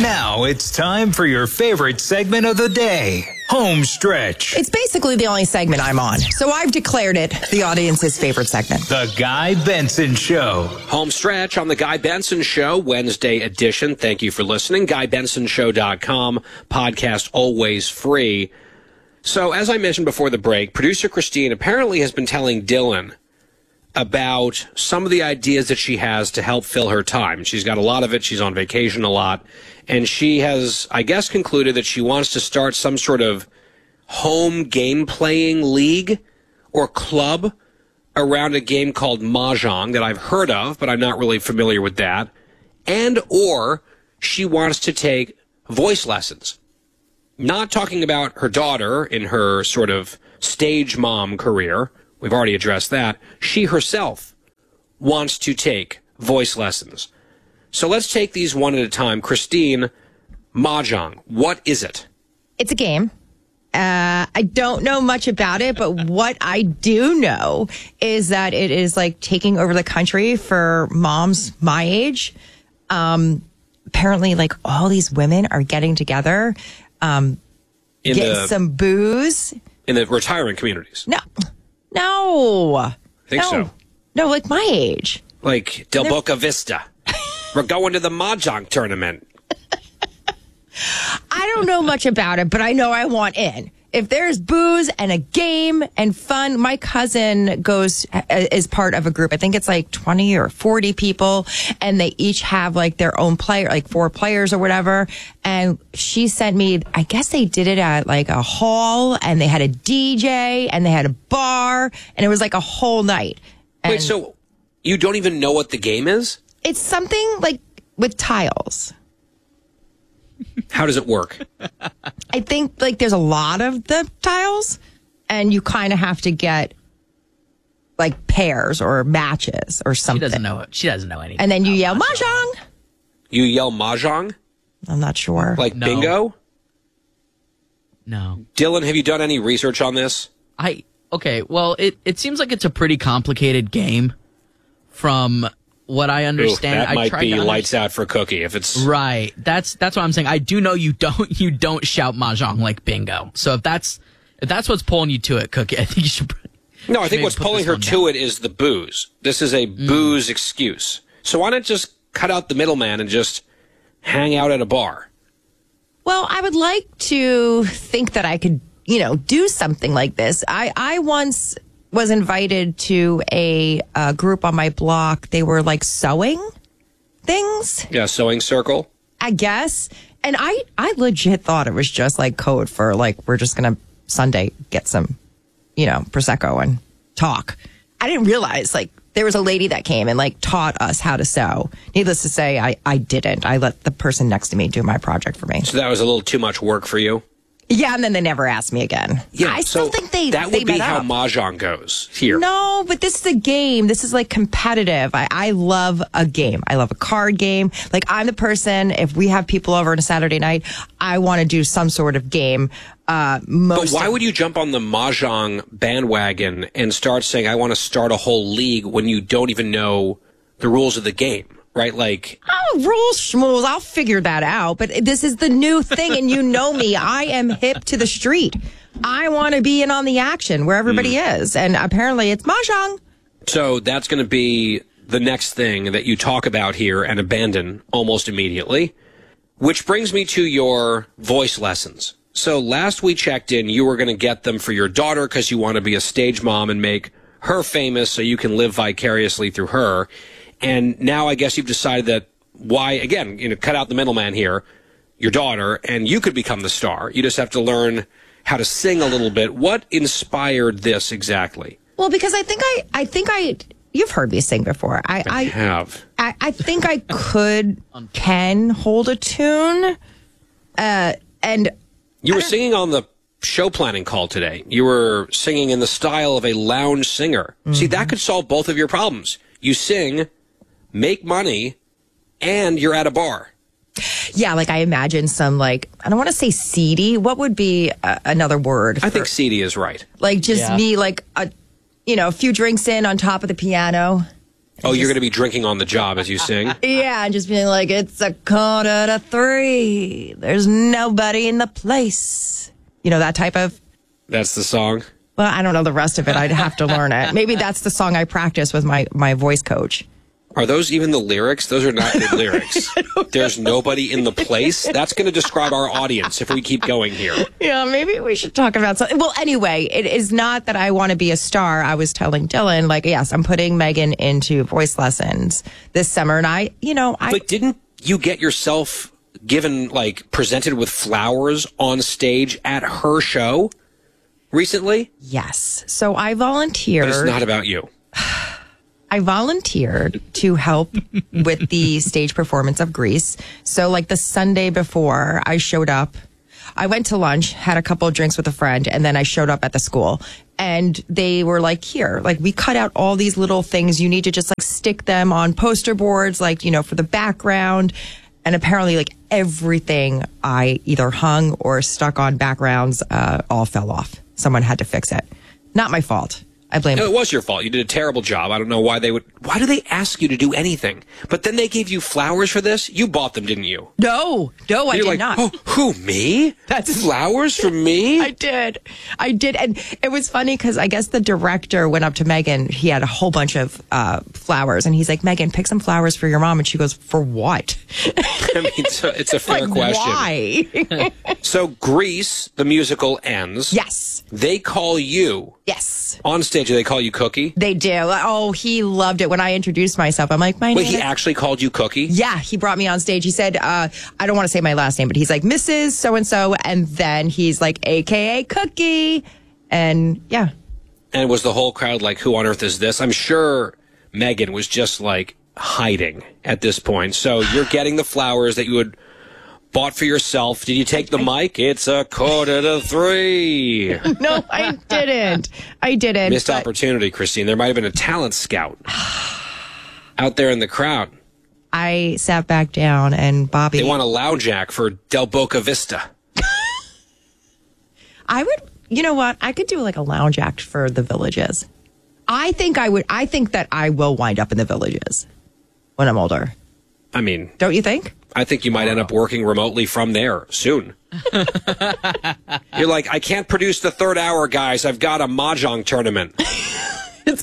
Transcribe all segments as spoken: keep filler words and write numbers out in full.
Now it's time for your favorite segment of the day, Home Stretch. It's basically the only segment I'm on, so I've declared it the audience's favorite segment. The Guy Benson Show. Home Stretch on The Guy Benson Show, Wednesday edition. Thank you for listening. guy benson show dot com, podcast always free. So, as I mentioned before the break, producer Christine apparently has been telling Dylan about some of the ideas that she has to help fill her time. She's got a lot of it. She's on vacation a lot. And she has, I guess, concluded that she wants to start some sort of home game playing league or club around a game called Mahjong that I've heard of, but I'm not really familiar with that. And or she wants to take voice lessons. Not talking about her daughter in her sort of stage mom career. We've already addressed that. She herself wants to take voice lessons. So let's take these one at a time. Christine, Mahjong, what is it? It's a game. Uh, I don't know much about it, but what I do know is that it is like taking over the country for moms my age. Um, apparently, like all these women are getting together, um, in getting the, some booze. In the retirement communities? No. No. I think no. so. No, like my age. Like Del Boca Vista. We're going to the Mahjong tournament. I don't know much about it, but I know I want in. If there's booze and a game and fun, my cousin goes is part of a group. I think it's like twenty or forty people, and they each have like their own player, like four players or whatever. And she sent me, I guess they did it at like a hall, and they had a D J and they had a bar, and it was like a whole night. And wait, so you don't even know what the game is? It's something like with tiles. How does it work? I think like there's a lot of the tiles, and you kind of have to get like pairs or matches or something. She doesn't know. She doesn't know anything. And then you yell Mahjong. You yell Mahjong? I'm not sure. Like No. bingo? No. Dylan, have you done any research on this? I okay. Well, it it seems like it's a pretty complicated game. From what I understand, Ooh, that I might tried be to under- lights out for Cookie if it's right. That's that's what I'm saying. I do know you don't you don't shout Mahjong like bingo. So if that's if that's what's pulling you to it, Cookie, I think you should. No, I think maybe what's put pulling this her one to down. it is the booze. This is a mm. booze excuse. So why not just cut out the middleman and just hang out at a bar? Well, I would like to think that I could, you know, do something like this. I, I once was invited to a, a group on my block. They were like sewing things. Yeah, sewing circle. I guess. And I, I legit thought it was just like code for like, we're just going to Sunday get some, you know, Prosecco and talk. I didn't realize like there was a lady that came and like taught us how to sew. Needless to say, I, I didn't. I let the person next to me do my project for me. So that was a little too much work for you? Yeah, and then they never asked me again. Yeah, I still so think they that they would be met how up. Mahjong goes here. No, but this is a game. This is like competitive. I, I love a game. I love a card game. Like I'm the person, if we have people over on a Saturday night, I want to do some sort of game. Uh, most But why of- would you jump on the Mahjong bandwagon and start saying, I want to start a whole league when you don't even know the rules of the game? Right, like... Oh, rules, schmools, I'll figure that out. But this is the new thing, and you know me. I am hip to the street. I want to be in on the action where everybody mm. is. And apparently it's Mahjong. So that's going to be the next thing that you talk about here and abandon almost immediately. Which brings me to your voice lessons. So last we checked in, you were going to get them for your daughter because you want to be a stage mom and make her famous so you can live vicariously through her. And now I guess you've decided that why, again, you know, cut out the middleman here, your daughter, and you could become the star. You just have to learn how to sing a little bit. What inspired this exactly? Well, because I think I, I think I, you've heard me sing before. I, I, I have. I, I think I could, can hold a tune. Uh, and you were singing on the show planning call today. You were singing in the style of a lounge singer. Mm-hmm. See, that could solve both of your problems. You sing, make money, and you're at a bar. Yeah, like I imagine some like, I don't want to say seedy. What would be uh, another word? I for, think seedy is right. Like just yeah. me like, a, you know, a few drinks in on top of the piano. Oh, you're going to be drinking on the job as you sing? Yeah, and just being like, it's a quarter to three. There's nobody in the place. You know, that type of... That's the song? Well, I don't know the rest of it. I'd have to learn it. Maybe that's the song I practice with my, my voice coach. Are those even the lyrics? Those are not good lyrics. There's nobody in the place. That's going to describe our audience if we keep going here. Yeah, maybe we should talk about something. Well, anyway, it is not that I want to be a star. I was telling Dylan, like, yes, I'm putting Megan into voice lessons this summer. And I, you know, I... But didn't you get yourself given, like, presented with flowers on stage at her show recently? Yes. So I volunteered. But it's not about you. I volunteered to help with the stage performance of Grease. So like the Sunday before I showed up, I went to lunch, had a couple of drinks with a friend, and then I showed up at the school. And they were like, here, like we cut out all these little things. You need to just like stick them on poster boards, like, you know, for the background. And apparently like everything I either hung or stuck on backgrounds uh, all fell off. Someone had to fix it. Not my fault. I blame No, it was your fault. You did a terrible job. I don't know why they would. Why do they ask you to do anything? But then they gave you flowers for this? You bought them, didn't you? No, no, I You're did like, not. oh, who, me? That's- flowers for me? I did. I did. And it was funny because I guess the director went up to Megan. He had a whole bunch of uh, flowers. And he's like, Megan, pick some flowers for your mom. And she goes, for what? I mean, it's a, it's a fair like, question. why? So Grease, the musical, ends. Yes. They call you. Yes. On stage, do they call you Cookie? They do. Oh, he loved it when I introduced myself. I'm like, my Wait, name he is- actually called you Cookie? Yeah, he brought me on stage. He said, uh, I don't want to say my last name, but he's like, Missus So-and-so. And then he's like, A K A Cookie. And yeah. And was the whole crowd like, who on earth is this? I'm sure Megan was just like hiding at this point. So you're getting the flowers that you had bought for yourself. Did you take the mic? It's a quarter to three. No, I didn't. I didn't. Missed but- opportunity, Christine. There might have been a talent scout out there in the crowd. I sat back down and Bobby. They want a loud jack for Del Boca Vista. I would, you know what? I could do like a lounge act for the Villages. I think I would, I think that I will wind up in the Villages when I'm older. I mean, Don't you think? I think you might end up working remotely from there soon. You're like, I can't produce the third hour, guys. I've got a mahjong tournament. It's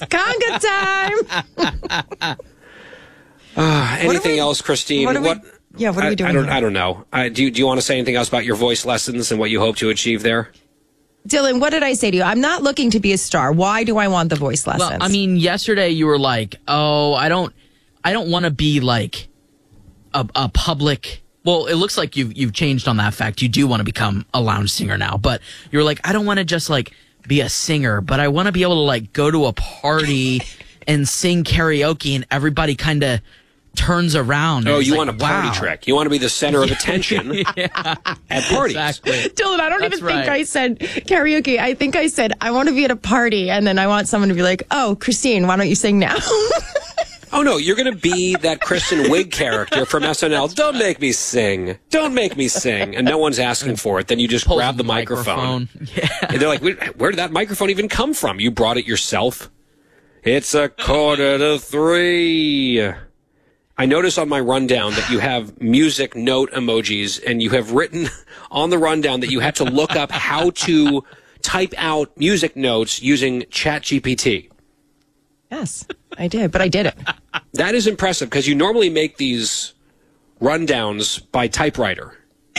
conga time. Uh, anything we- else, Christine? what are we- yeah, what are we I- doing I don't. here? I don't know. I, do, you- do you want to say anything else about your voice lessons and what you hope to achieve there? Dylan, what did I say to you? I'm not looking to be a star. Why do I want the voice lessons? Well, I mean, yesterday you were like, "Oh, I don't, I don't want to be like a, a public." Well, it looks like you've you've changed on that fact. You do want to become a lounge singer now, but you're like, I don't want to just like be a singer, but I want to be able to like go to a party and sing karaoke, and everybody kind of turns around. Oh, and it's you like, want a party wow. trick. You want to be the center of attention at parties. Exactly. Dylan, I don't That's even think right. I said karaoke. I think I said I want to be at a party, and then I want someone to be like, "Oh, Christine, why don't you sing now?" Oh, no, you're going to be that Kristen Wiig character from S N L. Don't make me sing. Don't make me sing. And no one's asking for it. Then you just Pulls grab the the microphone. microphone. Yeah. And they're like, where, where did that microphone even come from? You brought it yourself? It's a quarter to three. I notice on my rundown that you have music note emojis, and you have written on the rundown that you had to look up how to type out music notes using ChatGPT. Yes, I did, but I did it. That is impressive because you normally make these rundowns by typewriter.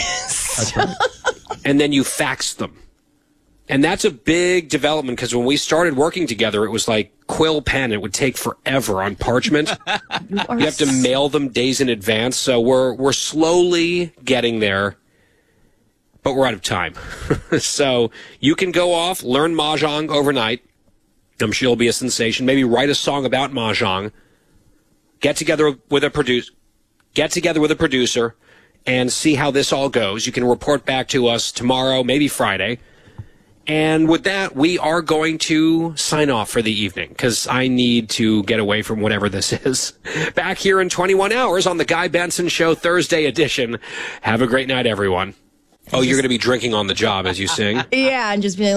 And then you fax them. And that's a big development because when we started working together, it was like quill pen. It would take forever on parchment. You have to mail them days in advance. So we're we're slowly getting there, but we're out of time. So you can go off, learn mahjong overnight. I'm sure you'll be a sensation. Maybe write a song about mahjong. Get together with a producer. Get together with a producer and see how this all goes. You can report back to us tomorrow, maybe Friday. And with that, we are going to sign off for the evening because I need to get away from whatever this is. Back here in twenty-one hours on the Guy Benson Show Thursday edition. Have a great night, everyone. Oh, you're going to be drinking on the job as you sing? Yeah, and just being